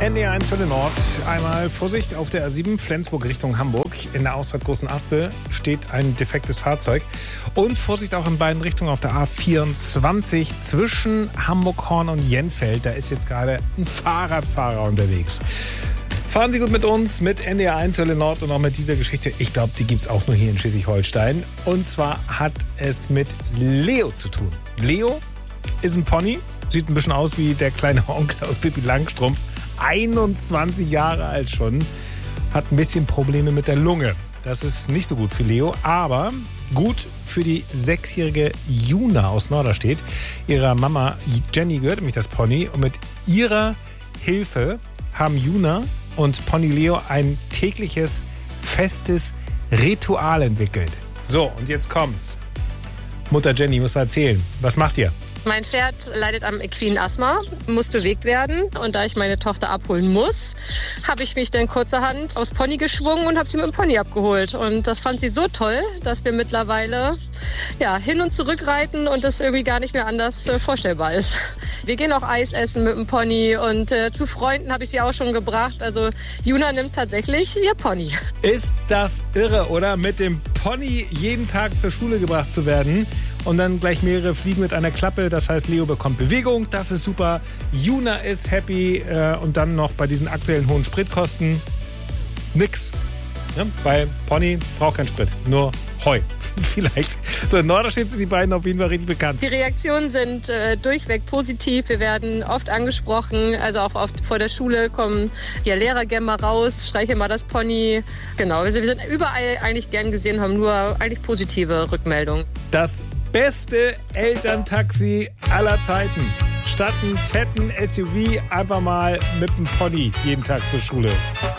NDR1 für den Nord. Einmal Vorsicht auf der A7 Flensburg Richtung Hamburg. In der Ausfahrt Großen Aspel steht ein defektes Fahrzeug. Und Vorsicht auch in beiden Richtungen auf der A24 zwischen Hamburg-Horn und Jenfeld. Da ist jetzt gerade ein Fahrradfahrer unterwegs. Fahren Sie gut mit uns, mit NDR1 Hölle Nord und auch mit dieser Geschichte. Ich glaube, die gibt es auch nur hier in Schleswig-Holstein. Und zwar hat es mit Leo zu tun. Leo ist ein Pony, sieht ein bisschen aus wie der kleine Onkel aus Pippi Langstrumpf. 21 Jahre alt schon, hat ein bisschen Probleme mit der Lunge. Das ist nicht so gut für Leo, aber gut für die 6-jährige Juna aus Norderstedt. Ihrer Mama Jenny gehört nämlich das Pony und mit ihrer Hilfe haben Juna und Pony Leo ein tägliches, festes Ritual entwickelt. So, und jetzt kommt's. Mutter Jenny, muss mal erzählen. Was macht ihr? Mein Pferd leidet am equinen Asthma, muss bewegt werden. Und da ich meine Tochter abholen muss, habe ich mich dann kurzerhand aufs Pony geschwungen und habe sie mit dem Pony abgeholt. Und das fand sie so toll, dass wir mittlerweile hin und zurück reiten und das irgendwie gar nicht mehr anders vorstellbar ist. Wir gehen auch Eis essen mit dem Pony und zu Freunden habe ich sie auch schon gebracht. Also Juna nimmt tatsächlich ihr Pony. Ist das irre, oder? Mit dem Pony jeden Tag zur Schule gebracht zu werden und dann gleich mehrere Fliegen mit einer Klappe. Das heißt, Leo bekommt Bewegung, das ist super. Juna ist happy und dann noch bei diesen aktuellen hohen Spritkosten nix. Ja, weil Pony braucht keinen Sprit, nur Heu. Vielleicht. So, in Norderstedt sind die beiden auf jeden Fall richtig bekannt. Die Reaktionen sind durchweg positiv. Wir werden oft angesprochen. Also auch oft vor der Schule kommen ja Lehrer gerne mal raus, streichen mal das Pony. Genau, also wir sind überall eigentlich gern gesehen, haben nur eigentlich positive Rückmeldungen. Das beste Elterntaxi aller Zeiten. Statt einen fetten SUV einfach mal mit dem Pony jeden Tag zur Schule.